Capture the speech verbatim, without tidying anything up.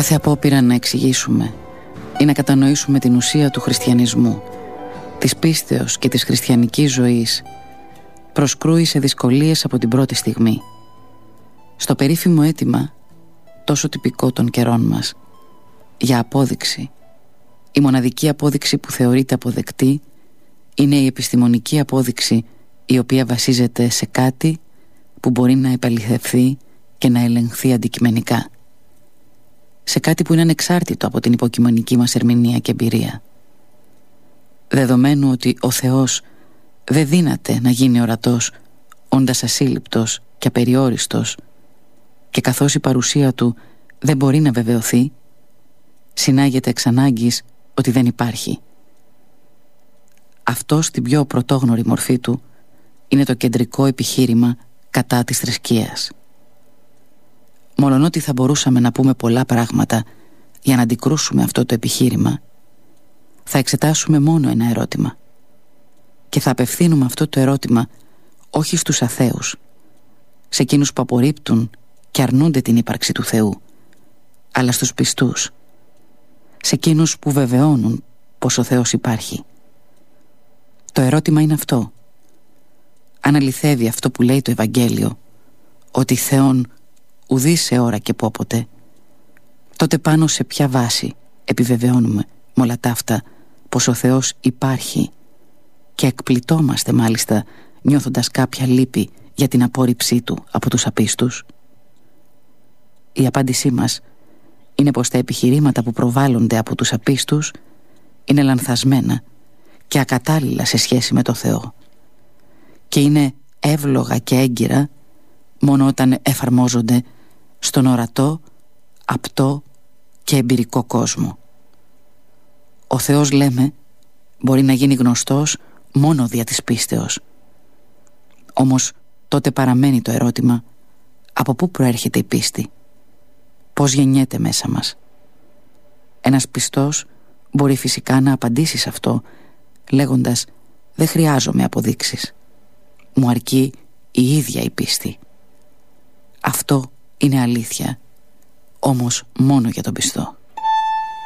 Κάθε απόπειρα να εξηγήσουμε ή να κατανοήσουμε την ουσία του χριστιανισμού, της πίστεως και της χριστιανικής ζωής προσκρούει σε δυσκολίες από την πρώτη στιγμή. Στο περίφημο αίτημα, τόσο τυπικό των καιρών μας, για απόδειξη, η μοναδική απόδειξη που θεωρείται αποδεκτή είναι η επιστημονική απόδειξη, η οποία βασίζεται σε κάτι που μπορεί να επαληθευθεί και να ελεγχθεί αντικειμενικά, σε κάτι που είναι ανεξάρτητο από την υποκειμενική μας ερμηνεία και εμπειρία. Δεδομένου ότι ο Θεός δεν δύναται να γίνει ορατός όντας ασύλληπτος και απεριόριστος, και καθώς η παρουσία του δεν μπορεί να βεβαιωθεί, συνάγεται εξ ανάγκης ότι δεν υπάρχει. Αυτό στην πιο πρωτόγνωρη μορφή του είναι το κεντρικό επιχείρημα κατά της θρησκείας. Μολονότι θα μπορούσαμε να πούμε πολλά πράγματα για να αντικρούσουμε αυτό το επιχείρημα, θα εξετάσουμε μόνο ένα ερώτημα και θα απευθύνουμε αυτό το ερώτημα όχι στους αθέους, σε εκείνους που απορρίπτουν και αρνούνται την ύπαρξη του Θεού, αλλά στους πιστούς, σε εκείνους που βεβαιώνουν πως ο Θεός υπάρχει. Το ερώτημα είναι αυτό: αν αληθεύει αυτό που λέει το Ευαγγέλιο, ότι Θεόν ουδείς σε ώρα και πόποτε, τότε πάνω σε ποια βάση επιβεβαιώνουμε με όλα τα αυτά πως ο Θεός υπάρχει και εκπληττόμαστε μάλιστα νιώθοντας κάποια λύπη για την απόρριψή του από τους απίστους? Η απάντησή μας είναι πως τα επιχειρήματα που προβάλλονται από τους απίστους είναι λανθασμένα και ακατάλληλα σε σχέση με το Θεό, και είναι εύλογα και έγκυρα μόνο όταν εφαρμόζονται στον ορατό, απτό και εμπειρικό κόσμο. Ο Θεός, λέμε, μπορεί να γίνει γνωστός μόνο δια της πίστεως. Όμως τότε παραμένει το ερώτημα: από πού προέρχεται η πίστη? Πώς γεννιέται μέσα μας? Ένας πιστός μπορεί φυσικά να απαντήσει σε αυτό λέγοντας: δεν χρειάζομαι αποδείξεις, μου αρκεί η ίδια η πίστη. Αυτό είναι αλήθεια, όμως μόνο για τον πιστό.